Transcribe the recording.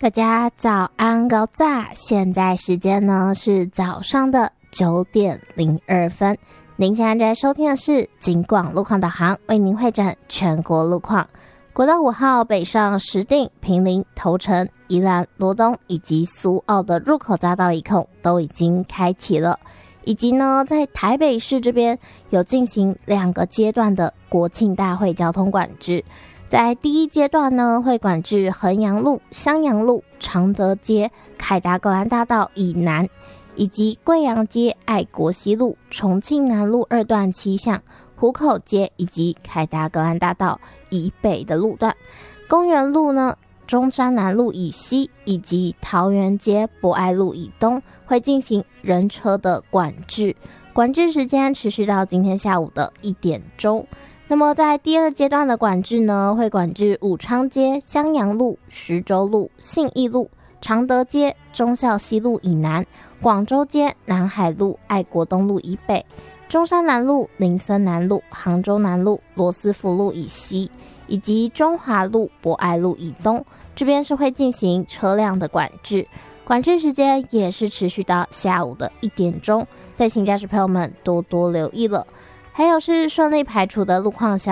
大家早安高炸，现在时间呢是早上的9点02分。您现在在收听的是警广路况导航，为您会诊全国路况。国道5号北上石碇、坪林、头城、宜兰、罗东以及苏澳的入口匝道一控都已经开启了，以及呢在台北市这边有进行2个阶段的国庆大会交通管制。在第一阶段呢，会管制衡阳路、襄阳路、常德街、凯达格兰大道以南，以及贵阳街、爱国西路、重庆南路2段7巷、湖口街以及凯达格兰大道以北的路段。公园路呢，中山南路以西以及桃园街、博爱路以东会进行人车的管制，管制时间持续到今天下午的1点钟。那么在第二阶段的管制呢，会管制武昌街、襄阳路、徐州路、信义路、常德街、忠孝西路以南，广州街、南海路、爱国东路以北，中山南路、林森南路、杭州南路、罗斯福路以西，以及中华路、博爱路以东，这边是会进行车辆的管制，管制时间也是持续到下午的1点钟，再请驾驶朋友们多多留意了。还有是顺利排除的路况消